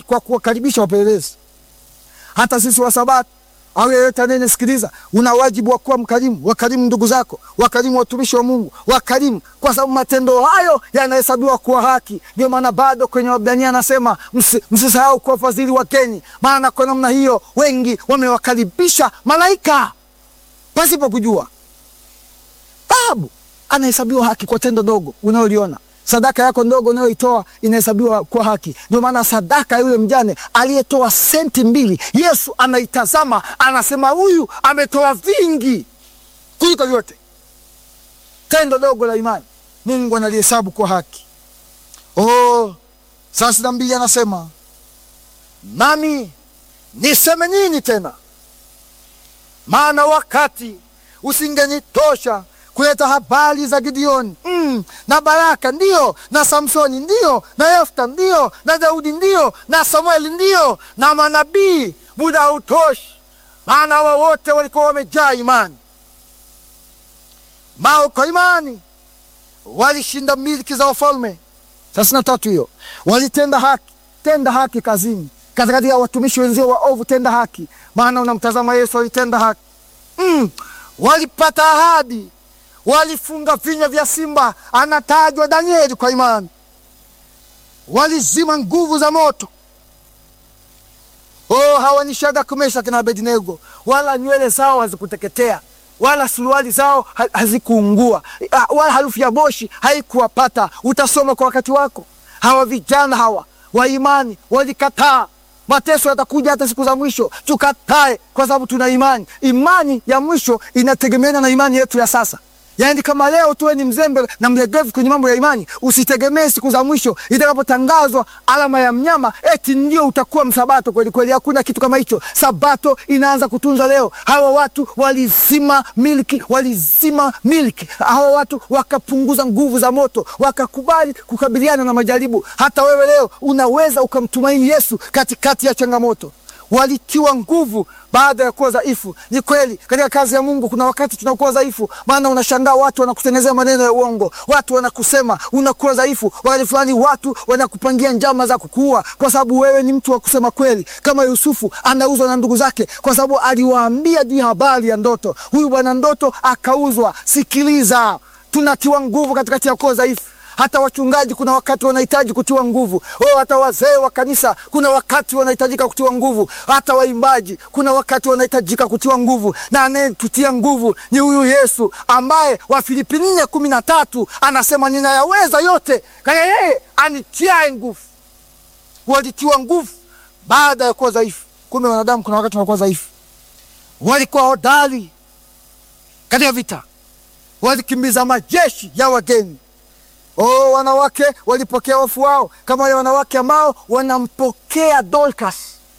kwa kuwakaribisha wapelelezi. Hata sisi wa Sabato au yeyote anayesikiliza, una wajibu wa kuwa mkarimu. Wakarimu ndugu zako, wakarimu watumishi wa Mungu, wakarimu, kwa sababu matendo hayo yanahesabiwa kuwa haki. Ndio maana bado kwenye Waebrania anasema msisahau kuwafadhili wageni, maana kwa namna hiyo wengi wamewakaribisha malaika pasipo kujua. Babu anahesabiwa haki kwa tendo dogo unaloliona. Sadaka yako ndogo unayoitoa inahesabiwa kwa haki. Ndio maana sadaka yule mjane aliyetoa senti 2, Yesu anaitazama, anasema huyu ametoa vingi kuliko yote. Tendo dogo la imani Mungu analihesabu kwa haki. Sasa 2 anasema, nami niseme nini tena? Maana wakati usingenitosha kuleta habari za Gideoni na Baraka ndio, na Samsoni ndio, na Yefta ndio, na Daudi ndio, na Samueli ndio, na manabii. Muda hautoshi, maana wao wote walikuwa wamejaa imani. Kwa imani walishinda milki za wafalme. 33 hiyo. Walitenda haki, tenda haki kazini. Katikati ya watumishi wenzao waovu, tenda haki. Maana unamtazama Yesu alitenda haki. Walipata ahadi, walifunga vinywa vya simba, anatajwa Danieli kwa imani. Walizima nguvu za moto. Hawanishaga kumesha kina Abednego, wala nywele zao hazikuteketea, wala suruali zao hazikuungua, wala harufu ya moshi haikuwapata. Utasoma kwa wakati wako. Hawa vijana hawa wa imani walikataa. Mateso yatakuja hata siku za mwisho, tukatae kwa sababu tuna imani. Imani ya mwisho inategemeana na imani yetu ya sasa. Yaani kama leo tuwe ni mzembe na mlegevu kwenye mambo ya imani, usitegemee siku za mwisho itakapotangazwa alama ya mnyama eti ndio utakuwa msabato. Kweli kweli hakuna kitu kama hicho. Sabato inaanza kutunza leo. Hawa watu walizima milki. Hawa watu wakapunguza nguvu za moto, wakakubali kukabiliana na majaribu. Hata wewe leo unaweza ukamtumaini Yesu katikati ya changamoto. Walitiwa nguvu baada ya kuwa dhaifu. Ni kweli katika kazi ya Mungu kuna wakati tunakuwa dhaifu, maana unashangaa watu wanakutengenezea maneno ya uongo, watu wanakusema unakuwa dhaifu, wakati fulani watu wanakupangia njama za kukuua kwa sababu wewe ni mtu wa kusema kweli. Kama Yusufu anauzwa na ndugu zake kwa sababu aliwaambia juu habari ya ndoto. Huyu bwana ndoto akauzwa. Sikiliza, tunatiwa nguvu katikati ya kuwa dhaifu. Hata wachungaji kuna wakati wanahitaji kutiwa nguvu. Hata wazee wa kanisa kuna wakati wanahitajika kutiwa nguvu. Hata waimbaji kuna wakati wanahitajika kutiwa nguvu. Na anayetutia nguvu ni huyu Yesu ambaye Wafilipi 4:13 anasema ninayaweza yote katika yeye anitiaye nguvu. Walitiwa nguvu baada ya kuwa dhaifu. Kumbe wanadamu kuna wakati wanakuwa dhaifu. Walikuwa hodari katika vita. Walikimbiza majeshi ya wageni. Wanawake walipokea wafu wao, kama wale wanawake ambao wanampokea Dorcas.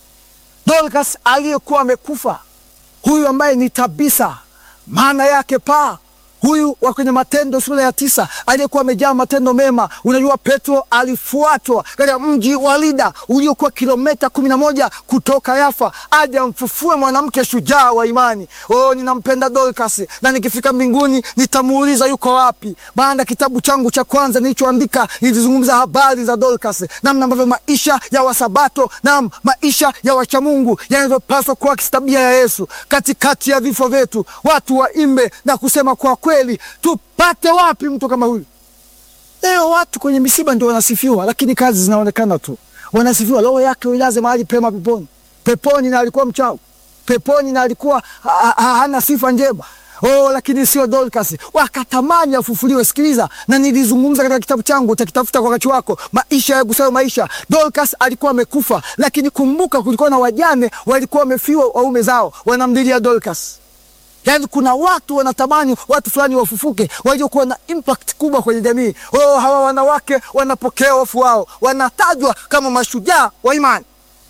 Dorcas aliyekuwa amekufa. Huyu ambaye ni Tabisa, maana yake paa. Huyu wa kwenye Matendo sura ya 9 aliyekuwa amejaa matendo mema. Unajua Petro alifuatwa katika mji wa Lida uliokuwa kilomita 11 kutoka Yafa, aje amfufue mwanamke shujaa wa imani. Ninampenda Dorcas na nikifika mbinguni nitamuuliza yuko wapi. Maana kitabu changu cha kwanza nilichoandika nilizungumza habari za Dorcas, namna ambavyo maisha ya Wasabato na maisha ya wacha Mungu yanapaswa kuwa tabia ya Yesu. Katikati ya vifo vyetu watu waimbe na kusema kwa kweli, tupate wapi mtu kama huyu? Leo watu kwenye misiba ndio wanasifiwa, lakini kazi zinaonekana tu. Wanasifiwa roho yake ilaze mahali pema peponi. Peponi na alikuwa mchawi. Peponi na alikuwa hana sifa njema. Lakini sio Dorcas. Wakatamani afufuliwe. Sikiliza, na nilizungumza katika kitabu changu, utakitafuta kwa wakati wako, maisha ya Gusayo maisha. Dorcas alikuwa amekufa, lakini kumbuka kulikuwa na wajane walikuwa wamefiwa waume zao, wanamlilia Dorcas. Yaani kuna watu wanatamani watu fulani wafufuke, waliokuwa na impact kubwa kwenye jamii. Hawa wanawake wanapokea wafu wao, wanatajwa kama mashujaa wa imani.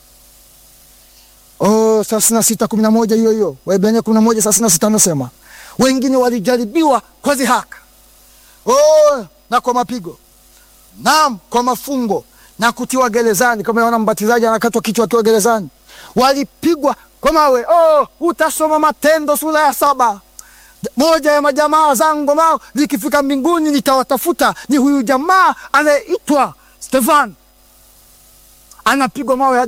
36:11 hiyo. Waebrania 11:36 anasema, wengine walijaribiwa kwa dhihaka, na kwa mapigo, naam kwa mafungo, na kutiwa gerezani. Kama wana mbatizaji anakatwa kichwa akiwa gerezani. Walipigwa kwa mawe. Utasoma Matendo sura ya 7. Moja ya majamaa zangu ambao nikifika mbinguni nitawatafuta ni huyu jamaa anayeitwa Stefan. Anapigwa mawe